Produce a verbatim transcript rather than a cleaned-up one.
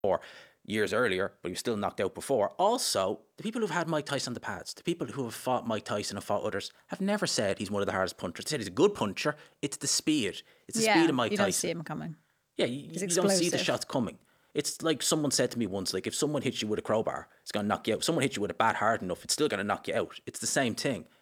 or years earlier, but he was still knocked out before. Also, the people who've had Mike Tyson on the pads, the people who have fought Mike Tyson and fought others, have never said he's one of the hardest punchers. They said he's a good puncher. It's the speed. It's the speed Yeah, of Mike you don't see Tyson. him coming. Yeah, you, He's you don't see the explosive. shots coming. It's like someone said to me once, like if someone hits you with a crowbar, it's going to knock you out. If someone hits you with a bat hard enough, it's still going to knock you out. It's the same thing.